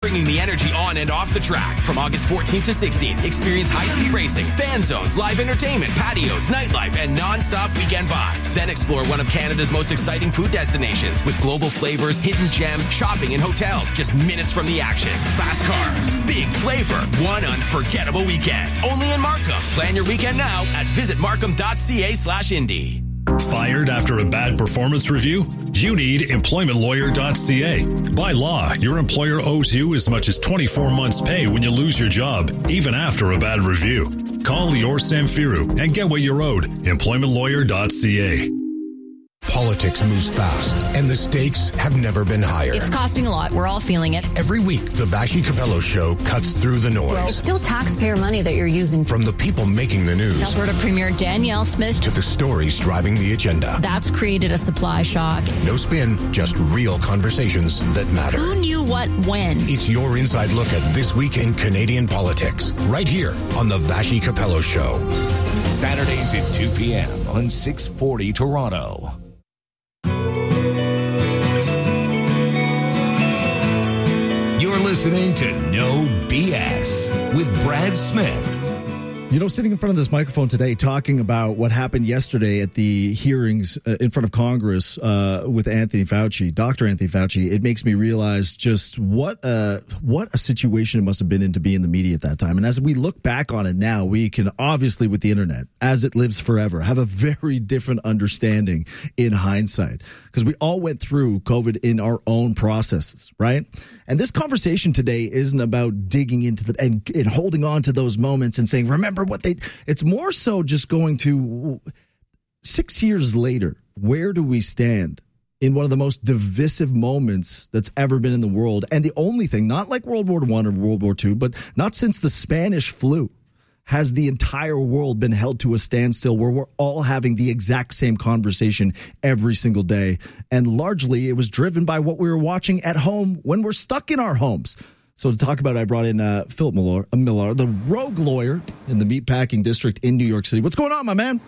bringing the energy on and off the track. From August 14th to 16th, experience high-speed racing, fan zones, live entertainment, patios, nightlife, and non-stop weekend vibes. Then explore one of Canada's most exciting food destinations with global flavors, hidden gems, shopping, and hotels just minutes from the action. Fast cars, big flavor, one unforgettable weekend. Only in Markham. Plan your weekend now at visitmarkham.ca/Indy. Fired after a bad performance review? You need employmentlawyer.ca. By law, your employer owes you as much as 24 months' pay when you lose your job, even after a bad review. Call Lior Samfiru and get what you're owed. Employmentlawyer.ca. Politics moves fast, and the stakes have never been higher. It's costing a lot. We're all feeling it. Every week, the Vassy Capello Show cuts through the noise. It's still taxpayer money that you're using. From the people making the news, Alberta Premier Danielle Smith, to the stories driving the agenda. That's created a supply shock. No spin, just real conversations that matter. Who knew what when? It's your inside look at this week in Canadian politics, right here on the Vassy Capello Show. Saturdays at 2 p.m. on 640 Toronto. You're listening to No BS with Brad Smith. You know, sitting in front of this microphone today talking about what happened yesterday at the hearings in front of Congress with Anthony Fauci, Dr. Anthony Fauci, it makes me realize just what a situation it must have been in to be in the media at that time. And as we look back on it now, we can obviously, with the internet, as it lives forever, have a very different understanding in hindsight, because we all went through COVID in our own processes, right? And this conversation today isn't about digging into and holding on to those moments and saying, remember what it's more so just going to 6 years later, where do we stand in one of the most divisive moments that's ever been in the world? And the only thing, not like World War I or World War II, but not since the Spanish flu has the entire world been held to a standstill where we're all having the exact same conversation every single day. And largely it was driven by what we were watching at home when we're stuck in our homes. So to talk about it, I brought in Philip Millar, the rogue lawyer in the meatpacking district in New York City. What's going on, my man?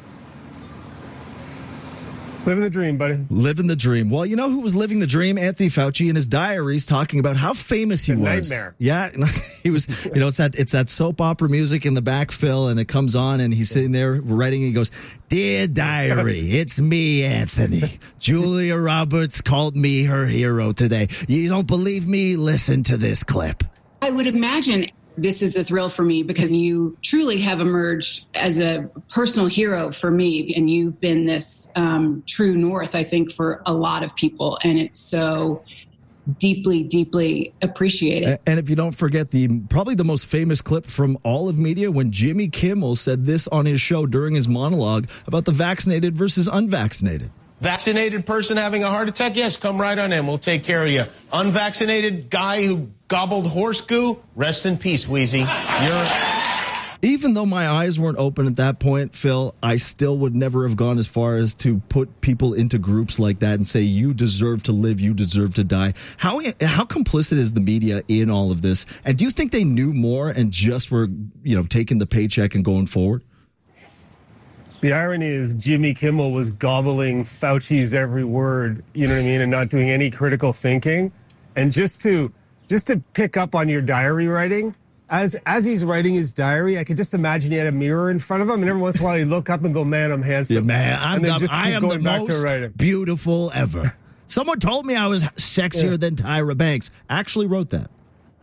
Living the dream, buddy. Living the dream. Well, you know who was living the dream? Anthony Fauci in his diaries talking about how famous he was. Nightmare. Yeah, he was. You know, it's that soap opera music in the back, Phil, and it comes on, and he's sitting there writing. And he goes, "Dear diary, it's me, Anthony. Julia Roberts called me her hero today. You don't believe me? Listen to this clip." I would imagine this is a thrill for me because you truly have emerged as a personal hero for me. And you've been this true north, I think, for a lot of people. And it's so deeply, deeply appreciated. And if you don't forget probably the most famous clip from all of media, when Jimmy Kimmel said this on his show during his monologue about the vaccinated versus unvaccinated. Vaccinated person having a heart attack? Yes, come right on in. We'll take care of you. Unvaccinated guy who gobbled horse goo? Rest in peace, Wheezy. Even though my eyes weren't open at that point, Phil, I still would never have gone as far as to put people into groups like that and say, you deserve to live, you deserve to die. How complicit is the media in all of this? And do you think they knew more and just were, taking the paycheck and going forward? The irony is Jimmy Kimmel was gobbling Fauci's every word, you know what I mean, and not doing any critical thinking. And just to pick up on your diary writing, as he's writing his diary, I could just imagine he had a mirror in front of him, and every once in a while he'd look up and go, "Man, I'm handsome." Yeah, man, I am the back most beautiful ever. Someone told me I was sexier than Tyra Banks. Actually wrote that.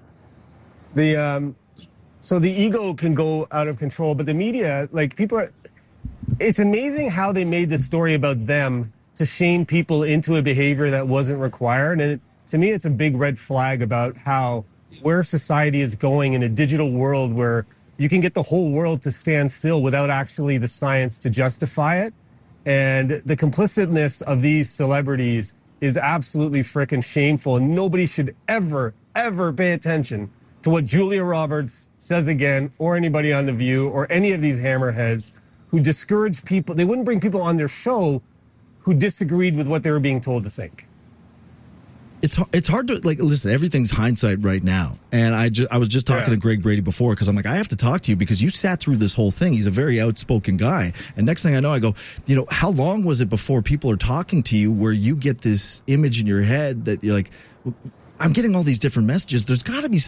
So the ego can go out of control, but the media, it's amazing how they made the story about them to shame people into a behavior that wasn't required. And to me, it's a big red flag about where society is going in a digital world where you can get the whole world to stand still without actually the science to justify it. And the complicitness of these celebrities is absolutely freaking shameful. And nobody should ever, ever pay attention to what Julia Roberts says again, or anybody on The View, or any of these hammerheads who discourage people. They wouldn't bring people on their show who disagreed with what they were being told to think. It's hard to listen. Everything's hindsight right now, and I was just talking to Greg Brady before because I'm like, I have to talk to you because you sat through this whole thing. He's a very outspoken guy, and next thing I know, I go, how long was it before people are talking to you where you get this image in your head that you're like, I'm getting all these different messages. There's got to be